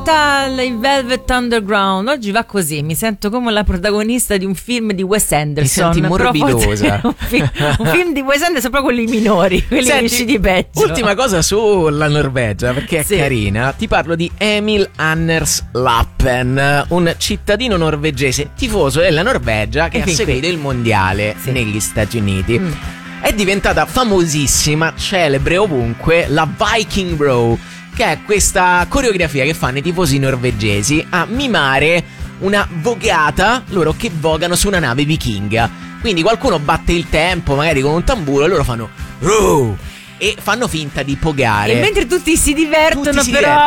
Metal, i Velvet Underground. Oggi va così, mi sento come la protagonista di un film di Wes Anderson. Ti senti morbidosa. un film di Wes Anderson, proprio quelli minori, quelli riusciti peggio. Ultima cosa sulla Norvegia, perché è carina. Ti parlo di Emil Anders Lappen, un cittadino norvegese tifoso della Norvegia che ha seguito il mondiale negli Stati Uniti. È diventata famosissima, celebre ovunque, la Viking Row, che è questa coreografia che fanno i tifosi norvegesi a mimare una vogata, loro che vogano su una nave vichinga. Quindi qualcuno batte il tempo, magari con un tamburo, e loro fanno row e fanno finta di pogare. E mentre tutti si divertono,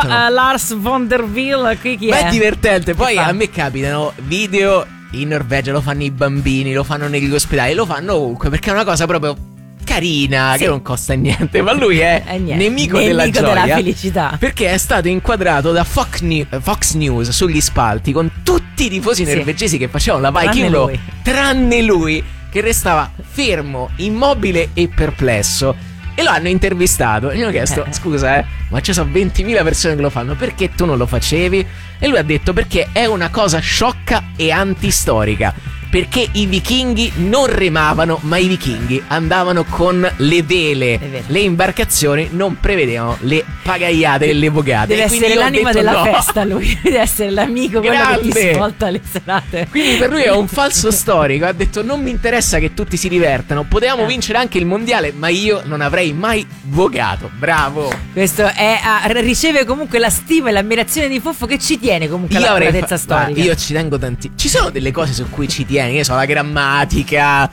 Lars von der Wiel, chi è? Beh, è divertente. Poi a me capitano video in Norvegia, lo fanno i bambini, lo fanno negli ospedali, lo fanno ovunque, perché è una cosa proprio carina, che non costa niente, ma lui è nemico della gioia, della felicità, perché è stato inquadrato da Fox News sugli spalti con tutti i tifosi norvegesi che facevano la Viking Row, tranne lui, che restava fermo, immobile e perplesso. E lo hanno intervistato e gli hanno chiesto: scusa, ma ci sono 20.000 persone che lo fanno, perché tu non lo facevi? E lui ha detto: perché è una cosa sciocca e antistorica. Perché i vichinghi non remavano, ma i vichinghi andavano con le vele. Le imbarcazioni non prevedevano le pagaiate e le vogate. Deve essere l'anima della festa, lui deve essere l'amico, quello che ti svolta le serate. Quindi per lui è un falso storico. Ha detto: non mi interessa che tutti si divertano, potevamo vincere anche il mondiale, ma io non avrei mai vogato. Bravo. Questo è riceve comunque la stima e l'ammirazione di Fuffo, che ci tiene comunque alla correttezza storica. Io ci tengo tanti. Ci sono delle cose su cui ci tiene, che so, la grammatica,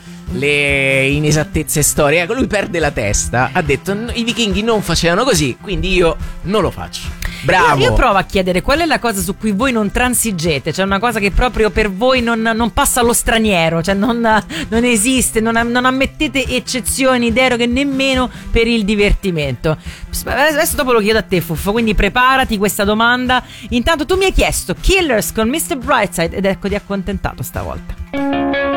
le inesattezze storiche. Ecco, lui perde la testa. Ha detto: i vichinghi non facevano così, quindi io non lo faccio. Bravo. Io provo a chiedere qual è la cosa su cui voi non transigete, cioè una cosa che proprio per voi non passa allo straniero, cioè non esiste, non ammettete eccezioni, deroghe nemmeno per il divertimento. Adesso dopo lo chiedo a te, Fuffo, quindi preparati questa domanda. Intanto tu mi hai chiesto Killers con Mr. Brightside ed ecco, ti accontentato stavolta.